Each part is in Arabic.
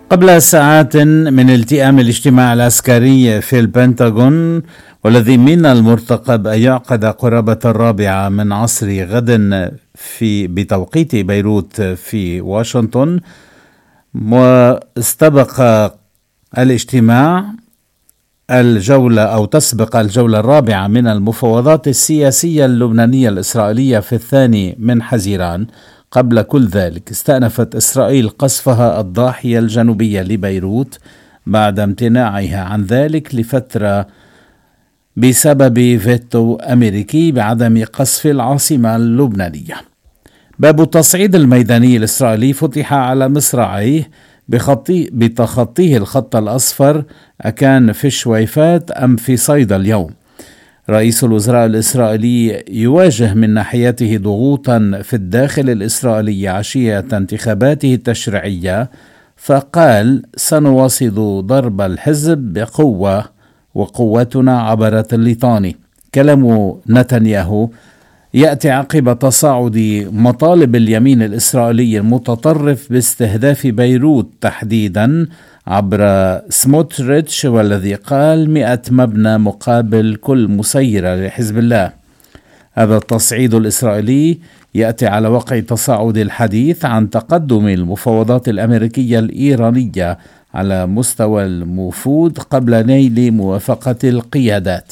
قبل ساعات من التئام الاجتماع العسكري في البنتاغون، والذي من المرتقب أن يعقد قرابة 4 من عصر غد بتوقيت بيروت في واشنطن، واستبق الاجتماع تسبق الجولة 4 من المفاوضات السياسية اللبنانية الإسرائيلية في 2 من حزيران. قبل كل ذلك استأنفت إسرائيل قصفها الضاحية الجنوبية لبيروت بعد امتناعها عن ذلك لفترة بسبب فيتو أمريكي بعدم قصف العاصمة اللبنانية. باب التصعيد الميداني الإسرائيلي فتح على مصراعيه بتخطيه الخط الأصفر، أكان في الشويفات أم في صيدا اليوم. رئيس الوزراء الإسرائيلي يواجه من ناحيته ضغوطا في الداخل الإسرائيلي عشية انتخاباته التشريعية، فقال: سنواصل ضرب الحزب بقوة وقوتنا عبرت الليطاني. كلام نتنياهو يأتي عقب تصاعد مطالب اليمين الإسرائيلي المتطرف باستهداف بيروت تحديدا عبر سموتريتش، والذي قال 100 مبنى مقابل كل مسيرة لحزب الله. هذا التصعيد الإسرائيلي يأتي على وقع تصاعد الحديث عن تقدم المفاوضات الأمريكية الإيرانية على مستوى الموفود قبل نيل موافقة القيادات.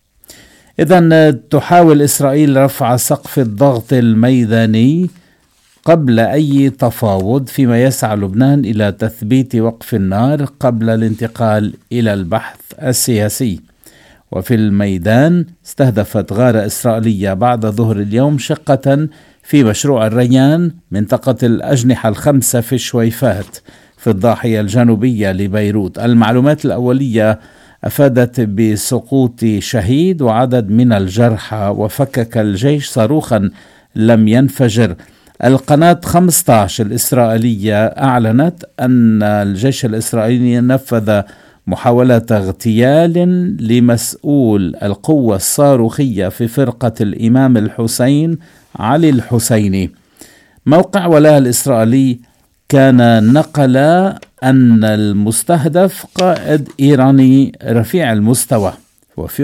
إذن تحاول إسرائيل رفع سقف الضغط الميداني قبل أي تفاوض، فيما يسعى لبنان إلى تثبيت وقف النار قبل الانتقال إلى البحث السياسي. وفي الميدان استهدفت غارة إسرائيلية بعد ظهر اليوم شقة في مشروع الريان منطقة الأجنحة 5 في الشويفات في الضاحية الجنوبية لبيروت. المعلومات الأولية أفادت بسقوط شهيد وعدد من الجرحى، وفكك الجيش صاروخا لم ينفجر. القناة 15 الإسرائيلية أعلنت أن الجيش الإسرائيلي نفذ محاولة اغتيال لمسؤول القوة الصاروخية في فرقة الإمام الحسين علي الحسيني. موقع ولاء الإسرائيلي كان نقل أن المستهدف قائد إيراني رفيع المستوى. وفي